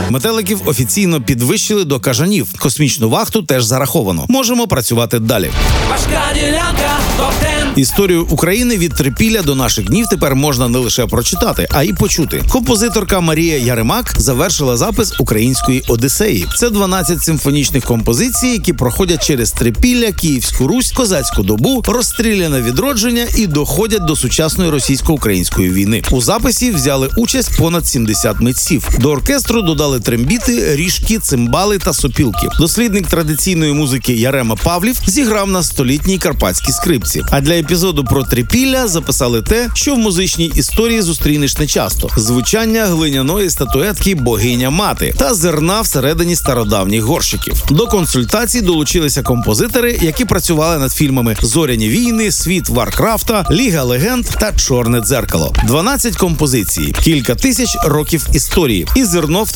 Метеликів офіційно підвищили до кажанів. Космічну вахту теж зараховано. Можемо працювати далі. Важка ділянка, топ-10. Історію України від Трипілля до наших днів тепер можна не лише прочитати, а й почути. Композиторка Марія Яремак завершила запис української «Одіссеї». Це 12 симфонічних композицій, які проходять через Трипілля, Київську Русь, Козацьку добу, розстріляне відродження і доходять до сучасної російсько-української війни. У записі взяли участь понад 70 митців. До оркестру додали трембіти, ріжки, цимбали та сопілки. Дослідник традиційної музики Ярема Павлів зіграв на столітній карпатській скрипці. А для епізоду про Трипілля записали те, що в музичній історії зустрінеш нечасто – звучання глиняної статуетки «Богиня-мати» та зерна всередині стародавніх горщиків. До консультацій долучилися композитори, які працювали над фільмами «Зоряні війни», «Світ Варкрафта», «Ліга легенд» та «Чорне дзеркало». 12 композицій, кілька тисяч років історії і зерно в